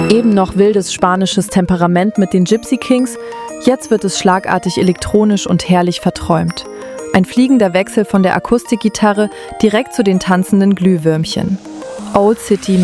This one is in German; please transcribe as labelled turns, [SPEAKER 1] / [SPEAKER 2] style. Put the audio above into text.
[SPEAKER 1] Eben noch wildes spanisches Temperament mit den Gypsy Kings, jetzt wird es schlagartig elektronisch und herrlich verträumt. Ein fliegender Wechsel von der Akustikgitarre direkt zu den tanzenden Glühwürmchen. Old City